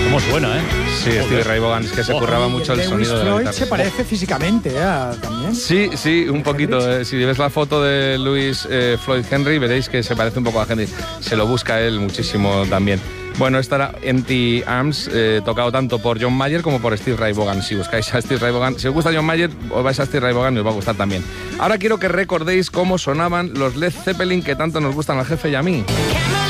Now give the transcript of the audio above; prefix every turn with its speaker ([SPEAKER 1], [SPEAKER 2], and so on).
[SPEAKER 1] ¿Cómo suena,
[SPEAKER 2] Sí, Stevie Ray Vaughan, es que se curraba mucho el sonido de la guitarra.
[SPEAKER 3] Se parece físicamente también.
[SPEAKER 2] Sí, un poquito. Si ves la foto de Louis Floyd Henry, veréis que se parece un poco a Henry. Se lo busca él muchísimo también. Bueno, esta era Empty Arms, tocado tanto por John Mayer como por Stevie Ray Vaughan. Si buscáis a Stevie Ray Vaughan, si os gusta John Mayer, os vais a Stevie Ray Vaughan y os va a gustar también. Ahora quiero que recordéis cómo sonaban los Led Zeppelin que tanto nos gustan al jefe y a mí.